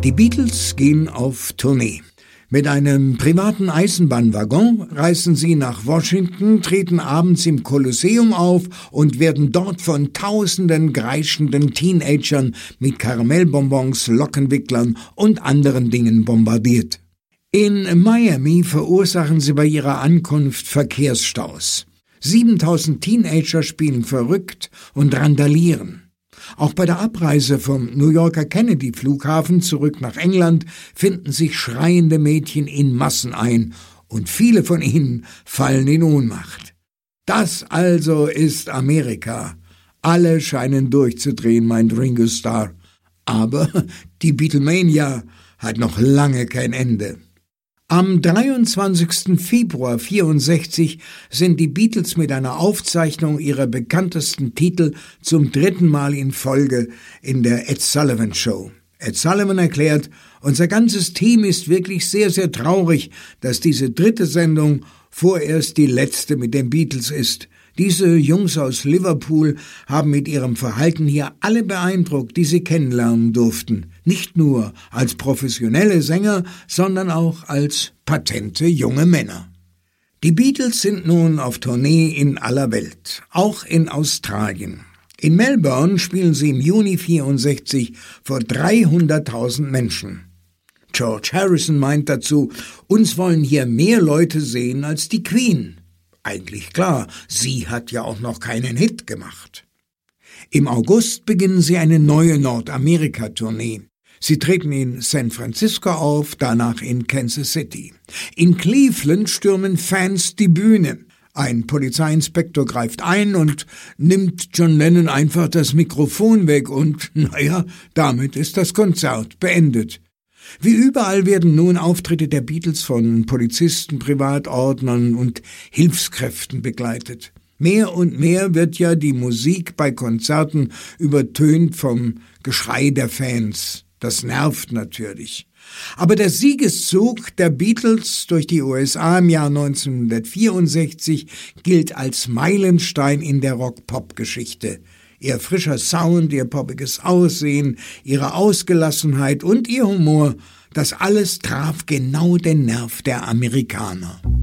Die Beatles gehen auf Tournee. Mit einem privaten Eisenbahnwaggon reisen sie nach Washington, treten abends im Kolosseum auf und werden dort von tausenden kreischenden Teenagern mit Karamellbonbons, Lockenwicklern und anderen Dingen bombardiert. In Miami verursachen sie bei ihrer Ankunft Verkehrsstaus. 7000 Teenager spielen verrückt und randalieren. Auch bei der Abreise vom New Yorker Kennedy-Flughafen zurück nach England finden sich schreiende Mädchen in Massen ein und viele von ihnen fallen in Ohnmacht. Das also ist Amerika. Alle scheinen durchzudrehen, meint Ringo Starr. Aber die Beatlemania hat noch lange kein Ende. Am 23. Februar 1964 sind die Beatles mit einer Aufzeichnung ihrer bekanntesten Titel zum 3. Mal in Folge in der Ed Sullivan Show. Ed Sullivan erklärt, unser ganzes Team ist wirklich sehr, sehr traurig, dass diese 3. Sendung vorerst die letzte mit den Beatles ist. Diese Jungs aus Liverpool haben mit ihrem Verhalten hier alle beeindruckt, die sie kennenlernen durften. Nicht nur als professionelle Sänger, sondern auch als patente junge Männer. Die Beatles sind nun auf Tournee in aller Welt, auch in Australien. In Melbourne spielen sie im Juni 1964 vor 300.000 Menschen. George Harrison meint dazu, uns wollen hier mehr Leute sehen als die Queen. Eigentlich klar, sie hat ja auch noch keinen Hit gemacht. Im August beginnen sie eine neue Nordamerika-Tournee. Sie treten in San Francisco auf, danach in Kansas City. In Cleveland stürmen Fans die Bühne. Ein Polizeiinspektor greift ein und nimmt John Lennon einfach das Mikrofon weg und, damit ist das Konzert beendet. Wie überall werden nun Auftritte der Beatles von Polizisten, Privatordnern und Hilfskräften begleitet. Mehr und mehr wird ja die Musik bei Konzerten übertönt vom Geschrei der Fans. Das nervt natürlich. Aber der Siegeszug der Beatles durch die USA im Jahr 1964 gilt als Meilenstein in der Rock-Pop-Geschichte. Ihr frischer Sound, ihr poppiges Aussehen, ihre Ausgelassenheit und ihr Humor, das alles traf genau den Nerv der Amerikaner.